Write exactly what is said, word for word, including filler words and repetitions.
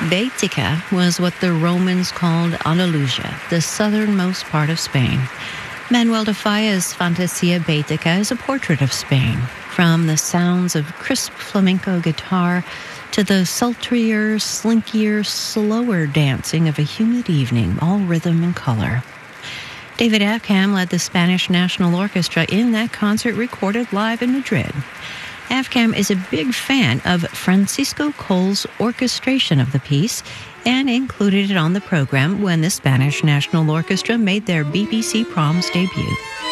Baetica was what the Romans called Andalusia, the southernmost part of Spain. Manuel de Falla's Fantasia Baetica is a portrait of Spain, from the sounds of crisp flamenco guitar to the sultrier, slinkier, slower dancing of a humid evening, all rhythm and color. David Afkham led the Spanish National Orchestra in that concert recorded live in Madrid. Afkham is a big fan of Francisco Cole's orchestration of the piece and included it on the program when the Spanish National Orchestra made their B B C Proms debut.